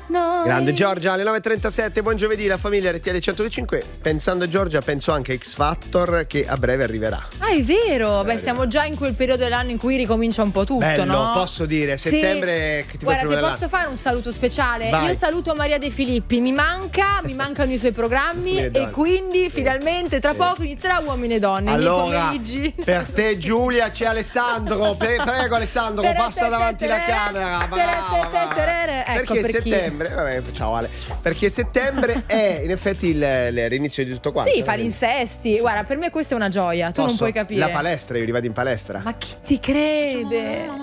noi. Grande Giorgia, alle 9.37, buon giovedì, la famiglia RTL 105. Pensando a Giorgia penso anche a X Factor che a breve arriverà. Ah, è vero, beh, siamo già in quel periodo dell'anno in cui ricomincia un po' tutto, bello, no? posso dire, settembre sì. che ti guarda, ti dell'anno. posso fare un saluto speciale? Vai. Io saluto Maria De Filippi, mi mancano i suoi programmi e quindi finalmente tra poco inizierà Uomini e Donne. Allora, pomeriggi. per te Giulia c'è Alessandro, prego Alessandro, passa davanti la camera. Ecco perché settembre, vabbè, ciao Ale. Perché settembre è in effetti l'inizio di tutto quanto. Sì, palinsesti. Guarda, per me questa è una gioia, tu non puoi capire. La palestra, io rivado in palestra. Ma chi ti crede?